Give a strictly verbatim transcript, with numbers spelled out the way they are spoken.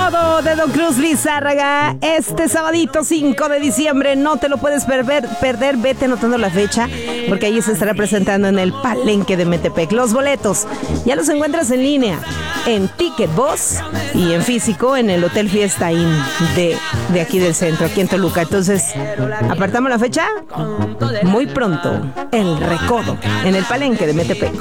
Recodo de Don Cruz Lizárraga. Este sabadito cinco de diciembre no te lo puedes perder, perder. Vete anotando la fecha porque ahí se estará presentando en el Palenque de Metepec. Los boletos ya los encuentras en línea en Ticket Boss y en físico en el Hotel Fiesta Inn de, de aquí del centro, aquí en Toluca. Entonces, apartamos la fecha muy pronto. El Recodo en el Palenque de Metepec.